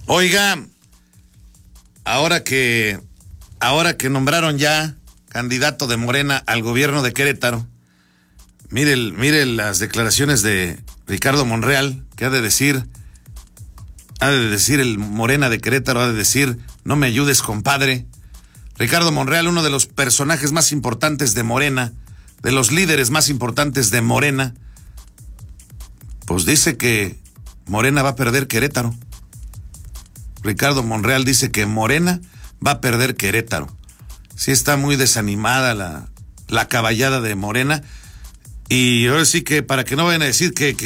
Oiga, ahora que nombraron ya candidato de Morena al gobierno de Querétaro, mire las declaraciones de Ricardo Monreal, que ha de decir el Morena de Querétaro, ha de decir, no me ayudes, compadre. Ricardo Monreal, uno de los personajes más importantes de Morena, de los líderes más importantes de Morena, pues dice que Morena va a perder Querétaro. Ricardo Monreal dice que Morena va a perder Querétaro. Sí está muy desanimada la caballada de Morena. Y ahora sí que para que no vayan a decir que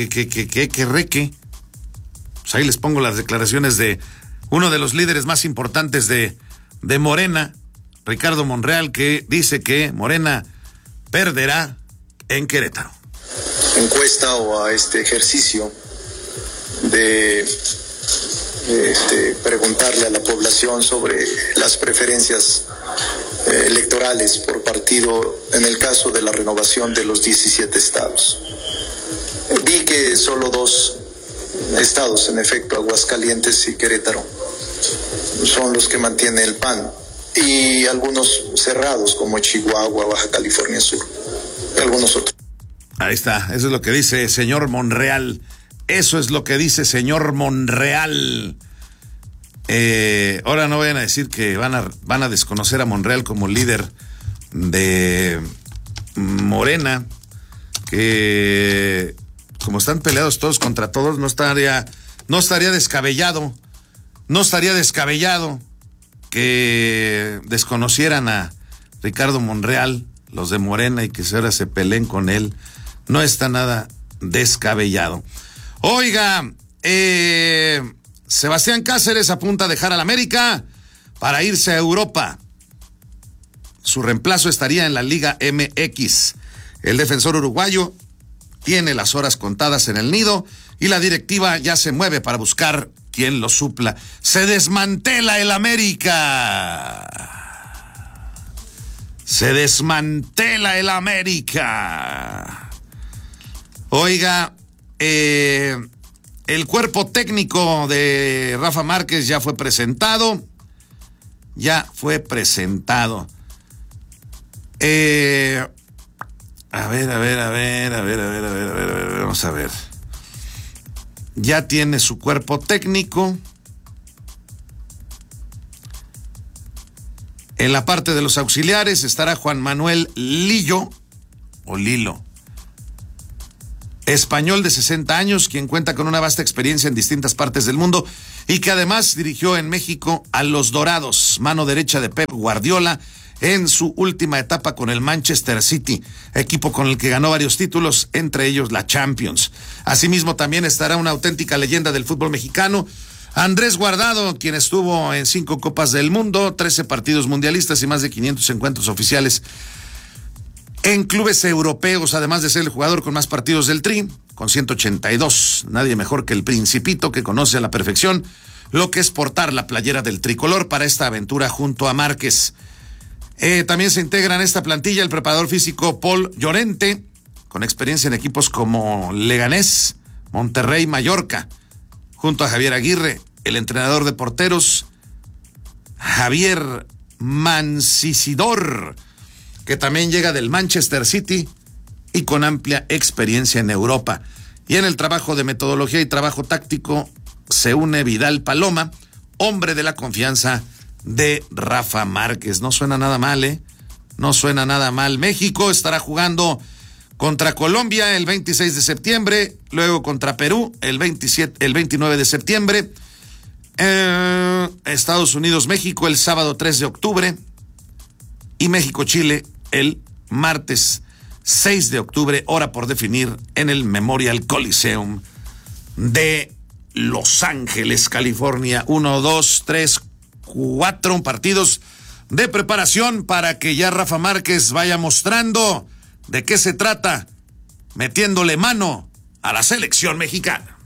pues ahí les pongo las declaraciones de uno de los líderes más importantes de Morena, Ricardo Monreal, que dice que Morena perderá en Querétaro. Encuesta o a este ejercicio de preguntarle a la población sobre las preferencias electorales por partido en el caso de la renovación de los 17 estados. Vi que solo 2 estados, en efecto, Aguascalientes y Querétaro, son los que mantiene el PAN, y algunos cerrados como Chihuahua, Baja California Sur, y algunos otros. Ahí está, eso es lo que dice señor Monreal. Eso es lo que dice señor Monreal. Ahora no vayan a decir que van a desconocer a Monreal como líder de Morena, que como están peleados todos contra todos, no estaría descabellado que desconocieran a Ricardo Monreal, los de Morena, y que ahora se peleen con él. No está nada descabellado. Oiga, Sebastián Cáceres apunta a dejar al América para irse a Europa. Su reemplazo estaría en la Liga MX. El defensor uruguayo tiene las horas contadas en el nido y la directiva ya se mueve para buscar quien lo supla. Se desmantela el América. Se desmantela el América. Oiga, el cuerpo técnico de Rafa Márquez ya fue presentado. A ver, vamos a ver. Ya tiene su cuerpo técnico. En la parte de los auxiliares estará Juan Manuel Lillo, o Lilo, español de 60 años, quien cuenta con una vasta experiencia en distintas partes del mundo y que además dirigió en México a los Dorados, mano derecha de Pep Guardiola, en su última etapa con el Manchester City, equipo con el que ganó varios títulos, entre ellos la Champions. Asimismo, también estará una auténtica leyenda del fútbol mexicano, Andrés Guardado, quien estuvo en 5 Copas del Mundo, 13 partidos mundialistas y más de 500 encuentros oficiales en clubes europeos, además de ser el jugador con más partidos del Tri, con 182. Nadie mejor que el Principito, que conoce a la perfección lo que es portar la playera del tricolor para esta aventura junto a Márquez. También se integra en esta plantilla el preparador físico Paul Llorente, con experiencia en equipos como Leganés, Monterrey, Mallorca, junto a Javier Aguirre, el entrenador de porteros Javier Mancisidor, que también llega del Manchester City y con amplia experiencia en Europa. Y en el trabajo de metodología y trabajo táctico se une Vidal Paloma, hombre de la confianza de Rafa Márquez. No suena nada mal, ¿eh? No suena nada mal. México estará jugando contra Colombia el 26 de septiembre, luego contra Perú el 29 de septiembre, Estados Unidos, México el sábado 3 de octubre y México-Chile el martes 6 de octubre, hora por definir, en el Memorial Coliseum de Los Ángeles, California. 1, 2, 3, 4 partidos de preparación para que ya Rafa Márquez vaya mostrando de qué se trata, metiéndole mano a la selección mexicana.